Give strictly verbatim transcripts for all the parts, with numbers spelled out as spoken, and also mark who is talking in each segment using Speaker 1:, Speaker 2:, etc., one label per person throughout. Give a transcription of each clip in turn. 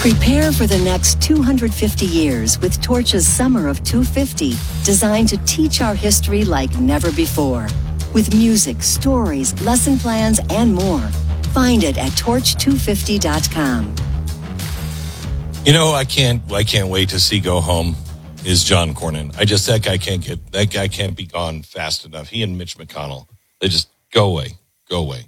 Speaker 1: Prepare for the next two hundred fifty years with Torch's Summer of two fifty, designed to teach our history like never before. With music, stories, lesson plans, and more. Find it at torch two fifty dot com.
Speaker 2: You know, I can't I can't wait to see Go Home is John Cornyn. I just, that guy can't get, that guy can't be gone fast enough. He and Mitch McConnell, they just go away, go away.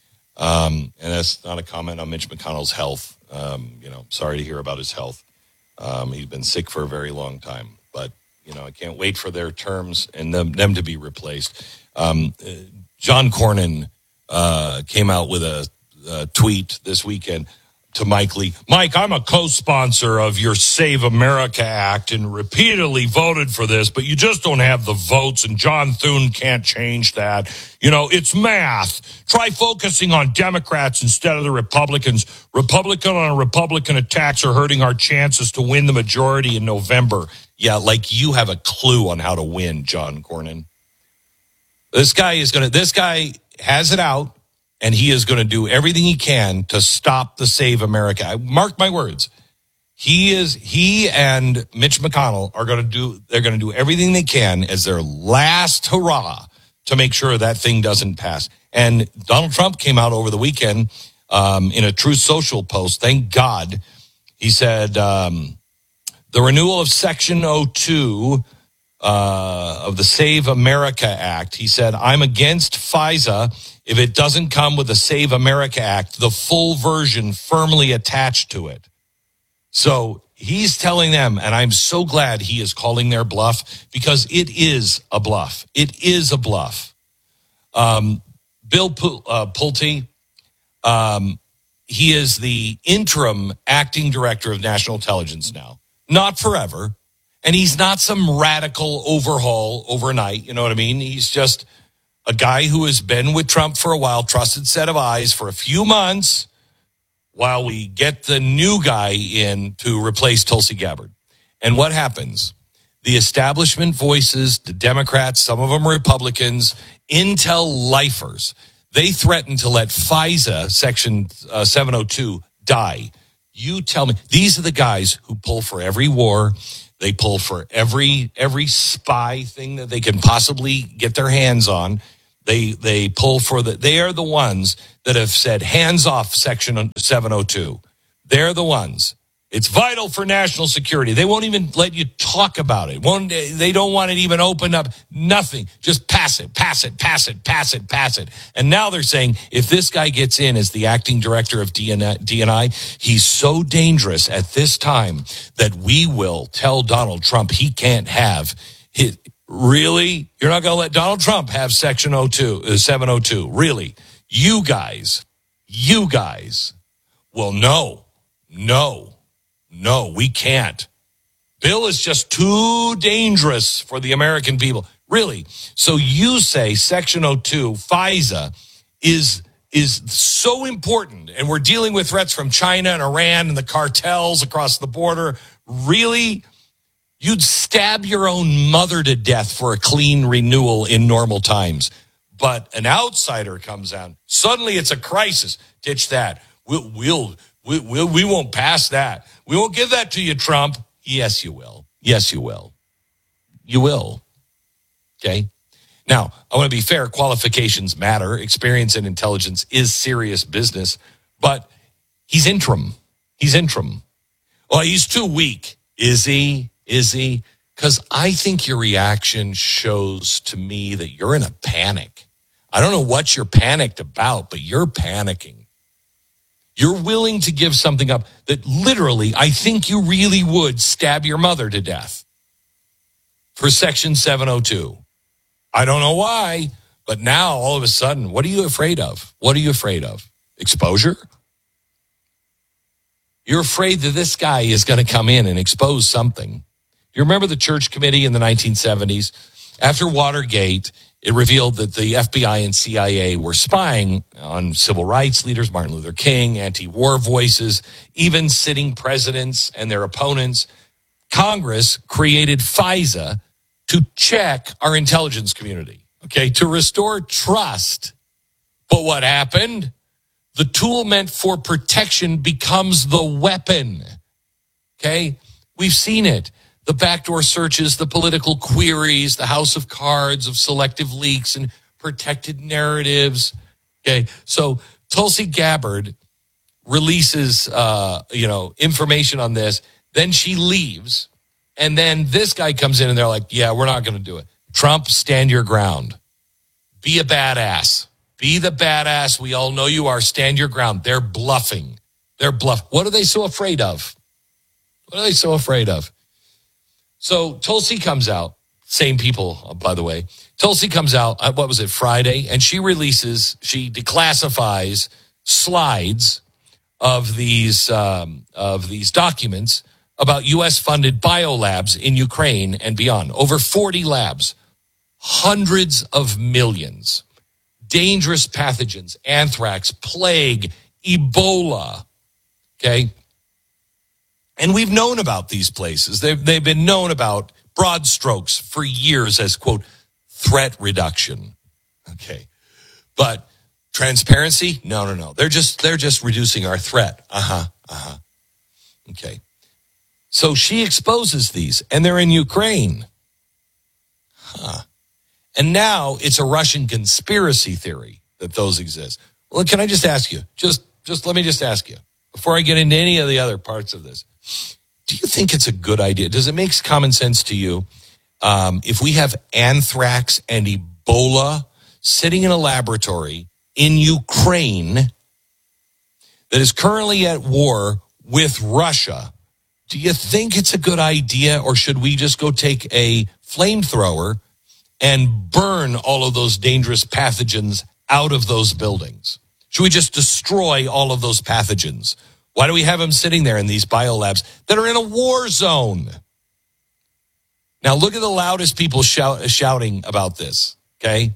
Speaker 2: Um, and that's not a comment on Mitch McConnell's health. Um, you know, sorry to hear about his health. Um, he's been sick for a very long time, but you know, I can't wait for their terms and them, them to be replaced. Um, uh, John Cornyn uh, came out with a, a tweet this weekend to Mike Lee. Mike, I'm a co-sponsor of your Save America Act and repeatedly voted for this, but you just don't have the votes, and John Thune can't change that. You know, it's math. Try focusing on Democrats instead of the Republicans. Republican on Republican attacks are hurting our chances to win the majority in November. Yeah, like you have a clue on how to win, John Cornyn. This guy is going to, this guy has it out. And he is going to do everything he can to stop the Save America. I mark my words. He is, he and Mitch McConnell are going to do, they're going to do everything they can as their last hurrah to make sure that thing doesn't pass. And Donald Trump came out over the weekend um, in a Truth Social post. Thank God. He said, um, the renewal of Section oh two uh, of the Save America Act. He said, I'm against FISA if it doesn't come with the Save America Act, the full version firmly attached to it. So he's telling them, and I'm so glad he is calling their bluff, because it is a bluff. It is a bluff. Um, Bill P- uh, Pulte, um, he is the interim acting director of national intelligence now. Not forever. And he's not some radical overhaul overnight. You know what I mean? He's just a guy who has been with Trump for a while, trusted set of eyes for a few months while we get the new guy in to replace Tulsi Gabbard. And what happens? The establishment voices, the Democrats, some of them Republicans, Intel lifers, they threaten to let FISA, Section uh, seven oh two, die. You tell me, these are the guys who pull for every war. They pull for every every spy thing that they can possibly get their hands on. They they pull for the. They are the ones that have said hands off Section seven oh two. They're the ones. It's vital for national security. They won't even let you talk about it. Won't, they don't want it even opened up. Nothing. Just pass it, pass it, pass it, pass it, pass it. And now they're saying if this guy gets in as the acting director of D N I, he's so dangerous at this time that we will tell Donald Trump he can't have his. Really? You're not going to let Donald Trump have Section oh two, uh, seven oh two? Really? You guys, you guys. Well, no, no. No, we can't. Bill is just too dangerous for the American people. Really? So you say Section oh two, FISA, is is so important, and we're dealing with threats from China and Iran and the cartels across the border. Really? You'd stab your own mother to death for a clean renewal in normal times. But an outsider comes out. Suddenly it's a crisis. Ditch that. We'll... we'll We, we, we won't pass that. We won't give that to you, Trump. Yes, you will. Yes, you will. You will. Okay? Now, I want to be fair. Qualifications matter. Experience and intelligence is serious business. But he's interim. He's interim. Well, he's too weak. Is he? Is he? Because I think your reaction shows to me that you're in a panic. I don't know what you're panicked about, but you're panicking. You're willing to give something up that literally, I think you really would stab your mother to death for Section seven oh two. I don't know why, but now all of a sudden, what are you afraid of? What are you afraid of? Exposure? You're afraid that this guy is going to come in and expose something. You remember the Church Committee in the nineteen seventies? After Watergate, it revealed that the F B I and C I A were spying on civil rights leaders, Martin Luther King, anti-war voices, even sitting presidents and their opponents. Congress created FISA to check our intelligence community, okay, to restore trust. But what happened? The tool meant for protection becomes the weapon. Okay? We've seen it. The backdoor searches, the political queries, the house of cards of selective leaks and protected narratives. Okay? So Tulsi Gabbard releases, uh, you know, information on this. Then she leaves. And then this guy comes in and they're like, yeah, we're not going to do it. Trump, stand your ground. Be a badass. Be the badass we all know you are. Stand your ground. They're bluffing. They're bluff. What are they so afraid of? What are they so afraid of? So Tulsi comes out. Same people, by the way. Tulsi comes out, uh, what was it, Friday? And she releases, she declassifies slides of these um, of these documents about U S-funded biolabs in Ukraine and beyond. Over forty labs, hundreds of millions, dangerous pathogens, anthrax, plague, Ebola, okay? And we've known about these places. They've, they've been known about broad strokes for years as, quote, threat reduction, okay? But transparency? No, no, no. They're just they're just reducing our threat. Uh-huh, uh-huh. Okay. So she exposes these, and they're in Ukraine. Huh. And now it's a Russian conspiracy theory that those exist. Well, can I just ask you, just, just let me just ask you, before I get into any of the other parts of this, do you think it's a good idea? Does it make common sense to you um, if we have anthrax and Ebola sitting in a laboratory in Ukraine that is currently at war with Russia? Do you think it's a good idea, or should we just go take a flamethrower and burn all of those dangerous pathogens out of those buildings? Should we just destroy all of those pathogens? Why do we have them sitting there in these biolabs that are in a war zone? Now, look at the loudest people shout, shouting about this, okay?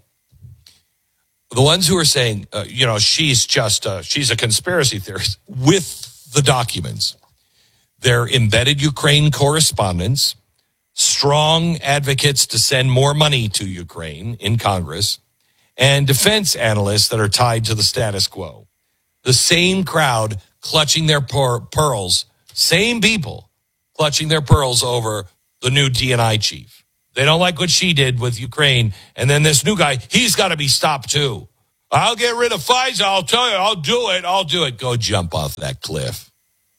Speaker 2: The ones who are saying, uh, you know, she's just, uh, she's a conspiracy theorist with the documents. They're embedded Ukraine correspondents, strong advocates to send more money to Ukraine in Congress, and defense analysts that are tied to the status quo. The same crowd clutching their per- pearls, same people clutching their pearls over the new D N I chief. They don't like what she did with Ukraine. And then this new guy, he's got to be stopped too. I'll get rid of Pfizer. I'll tell you, I'll do it. I'll do it. Go jump off that cliff.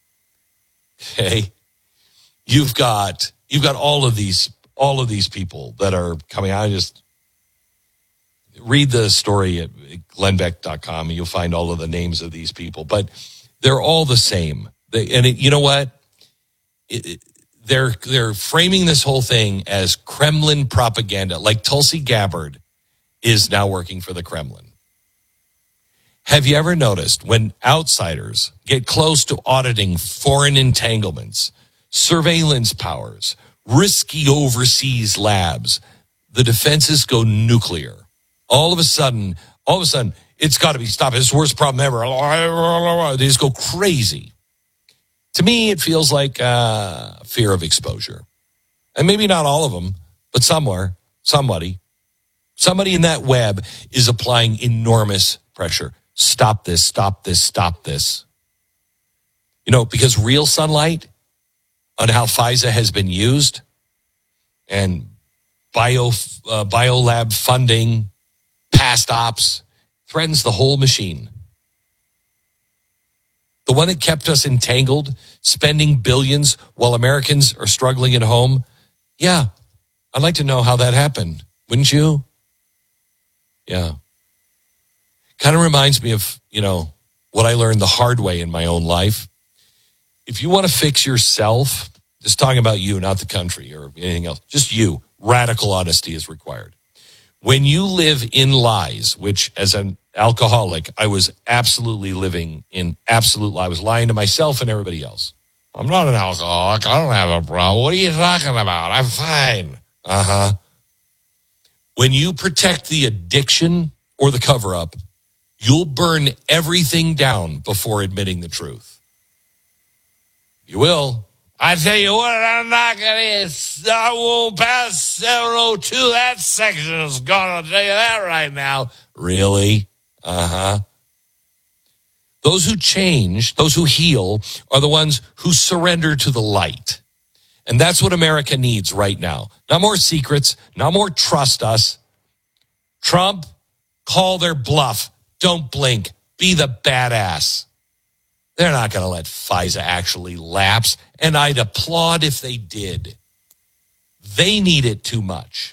Speaker 2: Okay. You've got, you've got all of these, all of these people that are coming out. I just read the story at glenn beck dot com and you'll find all of the names of these people, but they're all the same. They, and it, you know what? It, it, they're, they're framing this whole thing as Kremlin propaganda, like Tulsi Gabbard is now working for the Kremlin. Have you ever noticed when outsiders get close to auditing foreign entanglements, surveillance powers, risky overseas labs, the defenses go nuclear? All of a sudden, all of a sudden, it's got to be stopped. It's the worst problem ever. They just go crazy. To me, it feels like uh, fear of exposure. And maybe not all of them, but somewhere, somebody, somebody in that web is applying enormous pressure. Stop this, stop this, stop this. You know, because real sunlight on how FISA has been used and bio uh, biolab funding, past ops, threatens the whole machine. The one that kept us entangled, spending billions while Americans are struggling at home. Yeah, I'd like to know how that happened. Wouldn't you? Yeah. Kind of reminds me of, you know, what I learned the hard way in my own life. If you want to fix yourself, just talking about you, not the country or anything else, just you, radical honesty is required. When you live in lies, which as an alcoholic, I was absolutely living in absolute lie. I was lying to myself and everybody else. I'm not an alcoholic. I don't have a problem. What are you talking about? I'm fine. Uh-huh. When you protect the addiction or the cover-up, you'll burn everything down before admitting the truth. You will. I tell you what, I'm not going to, I won't pass seven oh two. That section is gone. I'll tell you that right now. Really? Uh-huh. Those who change, those who heal, are the ones who surrender to the light. And that's what America needs right now. Not more secrets, not more trust us. Trump, call their bluff. Don't blink. Be the badass. They're not going to let FISA actually lapse, and I'd applaud if they did. They need it too much.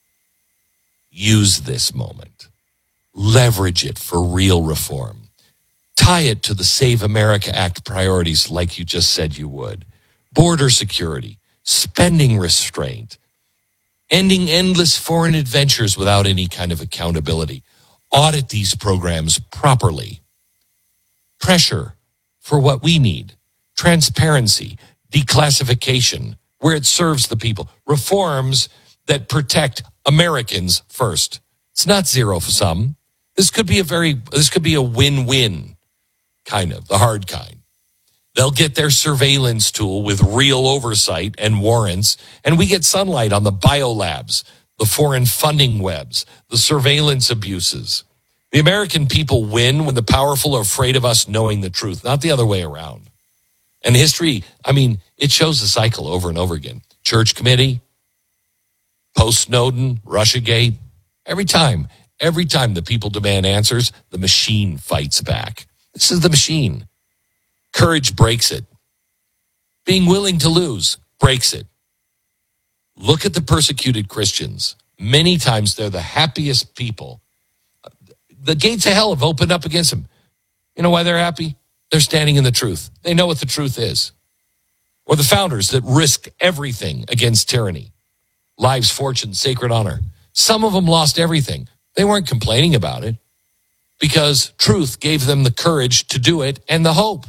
Speaker 2: Use this moment. Leverage it for real reform. Tie it to the Save America Act priorities like you just said you would. Border security, spending restraint, ending endless foreign adventures without any kind of accountability. Audit these programs properly. Pressure for what we need. Transparency, declassification, where it serves the people. Reforms that protect Americans first. It's not zero for some. This could be a very, this could be a win-win kind of, the hard kind. They'll get their surveillance tool with real oversight and warrants, and we get sunlight on the biolabs, the foreign funding webs, the surveillance abuses. The American people win when the powerful are afraid of us knowing the truth, not the other way around. And history, I mean, it shows the cycle over and over again. Church Committee, post-Snowden, Russiagate, every time, every time the people demand answers, the machine fights back. This is the machine. Courage breaks it. Being willing to lose breaks it. Look at the persecuted Christians. Many times they're the happiest people. The gates of hell have opened up against them. You know why they're happy? They're standing in the truth. They know what the truth is. Or the founders that risked everything against tyranny. Lives, fortune, sacred honor. Some of them lost everything. They weren't complaining about it because truth gave them the courage to do it and the hope.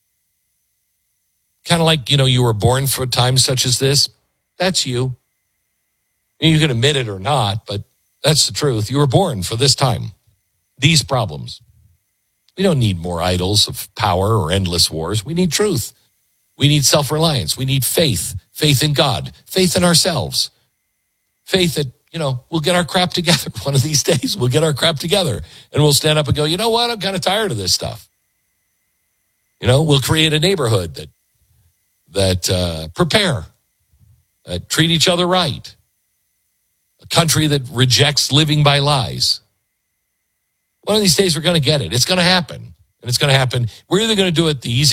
Speaker 2: Kind of like, you know, you were born for a time such as this. That's you. You can admit it or not, but that's the truth. You were born for this time. These problems. We don't need more idols of power or endless wars. We need truth. We need self-reliance. We need faith. Faith in God. Faith in ourselves. Faith that, you know, we'll get our crap together one of these days. We'll get our crap together. And we'll stand up and go, you know what? I'm kind of tired of this stuff. You know, we'll create a neighborhood that that uh, prepare, that treat each other right. A country that rejects living by lies. One of these days we're going to get it. It's going to happen. And it's going to happen. We're either going to do it the easy